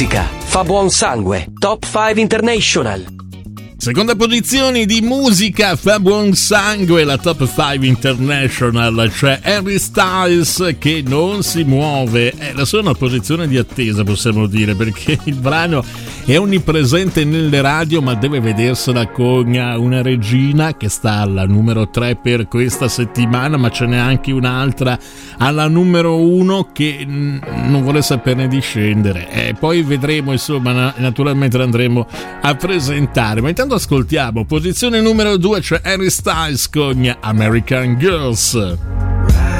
musica fa buon sangue. Top 5 International. Seconda posizione di musica fa buon sangue, la Top 5 International, cioè Harry Styles che non si muove. È la sua una posizione di attesa, possiamo dire, perché il brano è onnipresente nelle radio, ma deve vedersela con una regina che sta alla numero 3 per questa settimana, ma ce n'è anche un'altra alla numero 1 che non vuole saperne di scendere. E poi vedremo, insomma, naturalmente andremo a presentare. Ma intanto ascoltiamo posizione numero 2, cioè Harry Styles con American Girls.